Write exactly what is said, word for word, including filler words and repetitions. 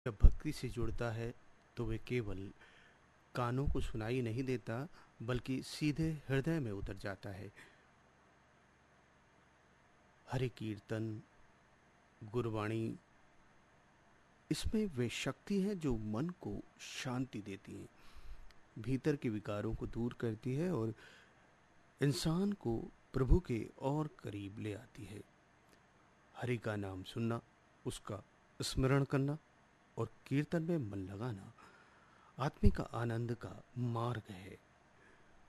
जब भक्ति से जुड़ता है तो वे केवल कानों को सुनाई नहीं देता, बल्कि सीधे हृदय में उतर जाता है। हरि कीर्तन, गुरबाणी, इसमें वे शक्ति है जो मन को शांति देती है, भीतर के विकारों को दूर करती है और इंसान को प्रभु के और करीब ले आती है। हरि का नाम सुनना, उसका स्मरण करना और कीर्तन में मन लगाना आत्मिक आनंद का मार्ग है।